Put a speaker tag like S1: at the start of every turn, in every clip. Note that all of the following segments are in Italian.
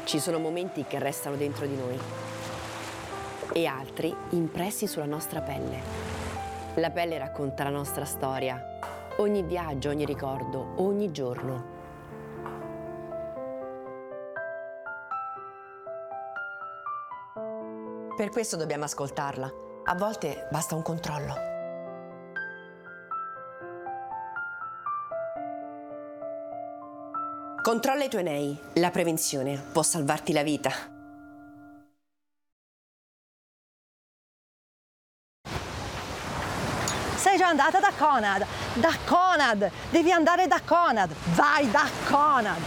S1: Ci sono momenti che restano dentro di noi e altri impressi sulla nostra pelle. La pelle racconta la nostra storia, ogni viaggio, ogni ricordo, ogni giorno. Per questo dobbiamo ascoltarla. A volte basta un controllo. Controlla i tuoi nei. La prevenzione può salvarti la vita.
S2: Sei già andata da Conad? Da Conad! Devi andare da Conad! Vai da Conad!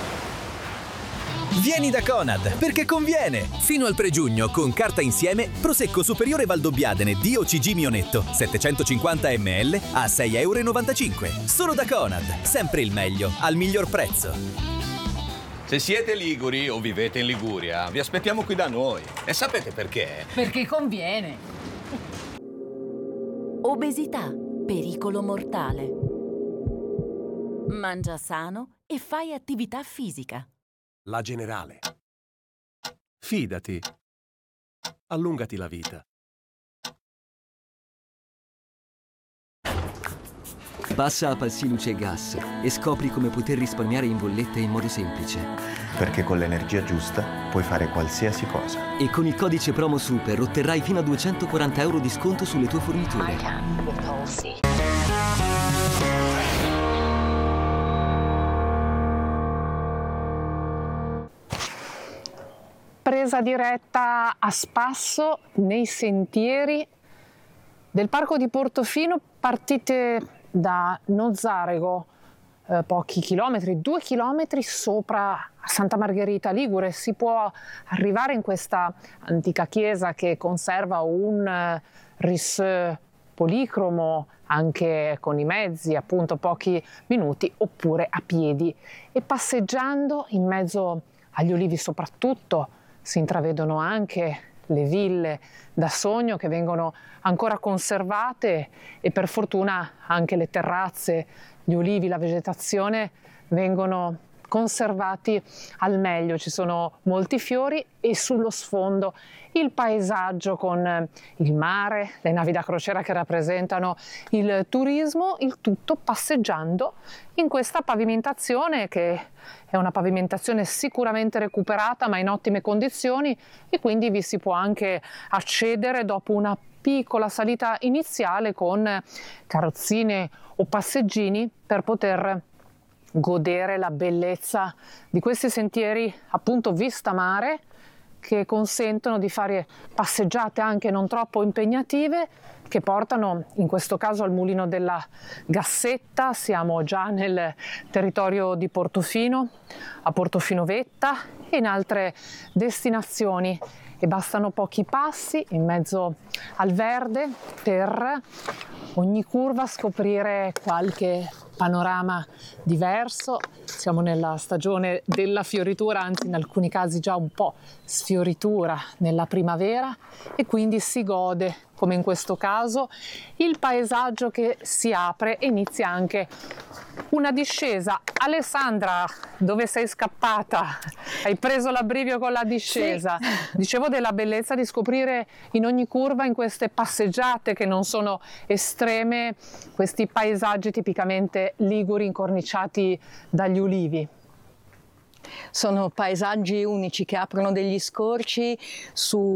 S3: Vieni da Conad, perché conviene! Fino al 3 giugno, con carta insieme, Prosecco Superiore Valdobbiadene DOCG Mionetto, 750 ml a 6,95 €. Solo da Conad, sempre il meglio, al miglior prezzo.
S4: Se siete liguri o vivete in Liguria, vi aspettiamo qui da noi. E sapete perché?
S5: Perché conviene.
S6: Obesità, pericolo mortale. Mangia sano e fai attività fisica.
S7: La Generale. Fidati. Allungati la vita.
S8: Passa a Palsiluce Gas e scopri come poter risparmiare in bolletta in modo semplice.
S9: Perché con l'energia giusta puoi fare qualsiasi cosa.
S8: E con il codice promo SUPER otterrai fino a 240 € di sconto sulle tue forniture.
S10: Presa diretta a spasso nei sentieri del parco di Portofino, partite da Nozzarego, pochi chilometri, 2 chilometri sopra Santa Margherita Ligure. Si può arrivare in questa antica chiesa che conserva un rissò policromo, anche con i mezzi, appunto pochi minuti, oppure a piedi. E passeggiando in mezzo agli ulivi soprattutto, si intravedono anche le ville da sogno che vengono ancora conservate e per fortuna anche le terrazze, gli ulivi, la vegetazione vengono conservati al meglio. Ci sono molti fiori e sullo sfondo il paesaggio con il mare, le navi da crociera che rappresentano il turismo, il tutto passeggiando in questa pavimentazione che è una pavimentazione sicuramente recuperata ma in ottime condizioni, e quindi vi si può anche accedere dopo una piccola salita iniziale con carrozzine o passeggini per poter godere la bellezza di questi sentieri, appunto vista mare, che consentono di fare passeggiate anche non troppo impegnative, che portano in questo caso al mulino della Gassetta. Siamo già nel territorio di Portofino, a Portofino Vetta e in altre destinazioni, e bastano pochi passi in mezzo al verde per ogni curva scoprire qualche panorama diverso. Siamo nella stagione della fioritura, anzi in alcuni casi già un po' sfioritura nella primavera, e quindi si gode, come in questo caso, il paesaggio che si apre e inizia anche una discesa. Alessandra, dove sei scappata? Hai preso l'abbrivio con la discesa. Sì. Dicevo della bellezza di scoprire in ogni curva, in queste passeggiate che non sono estreme, questi paesaggi tipicamente liguri incorniciati dagli ulivi.
S2: Sono paesaggi unici che aprono degli scorci su